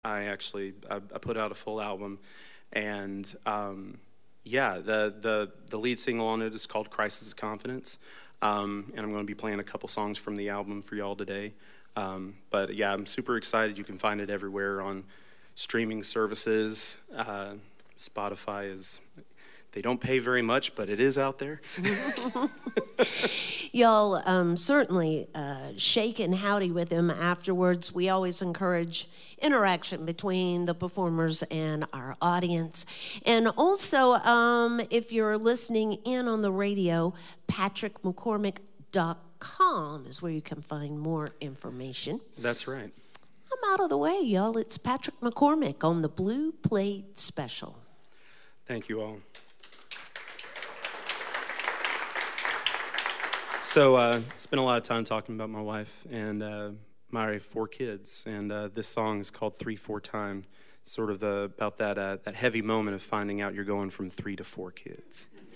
I put out a full album, and the lead single on it is called "Crisis of Confidence," and I'm going to be playing a couple songs from the album for y'all today. But yeah, I'm super excited. You can find it everywhere on streaming services. Spotify is. They don't pay very much, but it is out there. Y'all certainly shake and howdy with him afterwards. We always encourage interaction between the performers and our audience. And also, if you're listening in on the radio, PatrickMcCormick.com is where you can find more information. That's right. I'm out of the way, y'all. It's Patrick McCormick on the Blue Plate Special. Thank you all. So spent a lot of time talking about my wife and my 4 kids, and this song is called 3-4 Time. Sort of about that heavy moment of finding out you're going from 3 to 4 kids.